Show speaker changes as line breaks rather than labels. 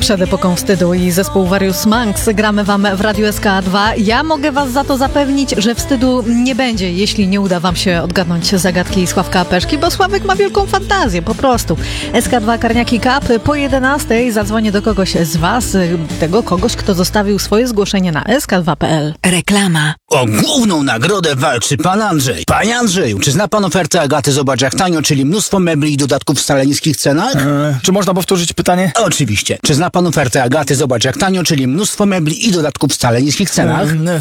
Przed epoką wstydu i zespół Various Monks gramy wam w Radiu SK2. Ja mogę was za to zapewnić, że wstydu nie będzie, jeśli nie uda wam się odgadnąć zagadki Sławka Apeszki, bo Sławek ma wielką fantazję, po prostu. SK2 Karniaki Cup po 11:00 zadzwonię do kogoś z was, tego kogoś, kto zostawił swoje zgłoszenie na sk2.pl.
Reklama.
O główną nagrodę walczy pan Andrzej. Panie Andrzeju, czy zna pan ofertę Agaty Zobacz jak tanio, czyli mnóstwo mebli i dodatków w wcale niskich cenach?
Czy można powtórzyć pytanie?
Oczywiście. Czy zna pan ofertę Agaty Zobacz jak tanio, czyli mnóstwo mebli i dodatków w wcale niskich cenach?